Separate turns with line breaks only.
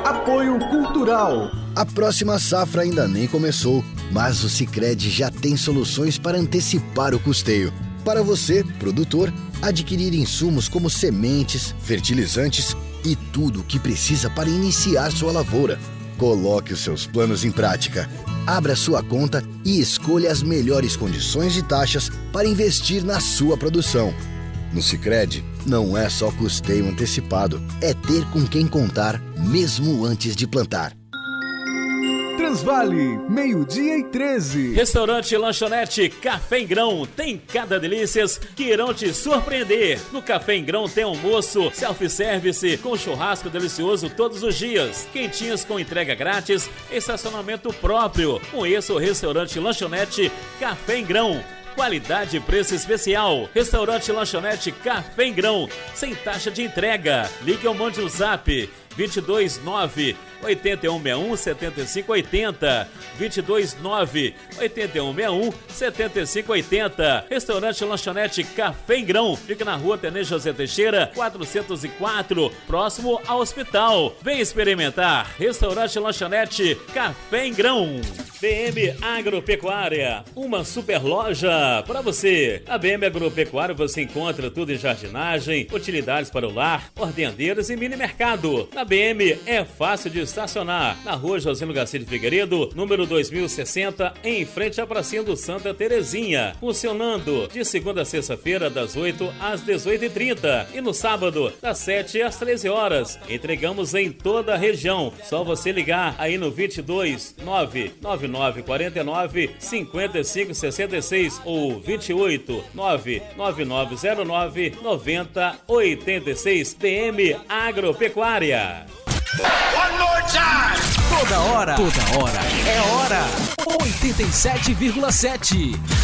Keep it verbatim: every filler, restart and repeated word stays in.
Apoio Cultural.
A próxima safra ainda nem começou, mas o Sicredi já tem soluções para antecipar o custeio. Para você, produtor, adquirir insumos como sementes, fertilizantes e tudo o que precisa para iniciar sua lavoura. Coloque os seus planos em prática. Abra sua conta e escolha as melhores condições de taxas para investir na sua produção. No Sicredi, não é só custeio antecipado, é ter com quem contar mesmo antes de plantar.
Transvale, meio-dia e treze.
Restaurante Lanchonete Café em Grão tem cada delícias que irão te surpreender. No Café em Grão tem almoço, self-service com churrasco delicioso todos os dias, quentinhas com entrega grátis, estacionamento próprio. Conheça o Restaurante Lanchonete Café em Grão. Qualidade e preço especial. Restaurante Lanchonete Café em Grão, sem taxa de entrega. Ligue ou mande um zap vinte e dois nove, oito um seis um, sete cinco oito zero, vinte e dois nove, oito um seis um, sete cinco oito zero. Restaurante Lanchonete Café em Grão, fica na rua Tenente José Teixeira, quatrocentos e quatro, próximo ao hospital. Vem experimentar. Restaurante Lanchonete Café em Grão. B M Agropecuária, uma super loja para você. A B M Agropecuária você encontra tudo em jardinagem, utilidades para o lar, ordenadeiras e mini mercado. Na B M é fácil de estacionar. Na rua Josino Garcia de Figueiredo, número dois mil e sessenta, em frente à pracinha do Santa Terezinha. Funcionando de segunda a sexta-feira, das oito às dezoito e trinta. E no sábado, das sete às treze horas. Entregamos em toda a região. Só você ligar aí no vinte e dois nove nove nove quatro nove cinco cinco seis seis ou vinte e oito nove nove nove zero nove nove zero oito seis. B M Agropecuária.
One more time.
Toda hora, toda hora é hora. oitenta e sete vírgula sete.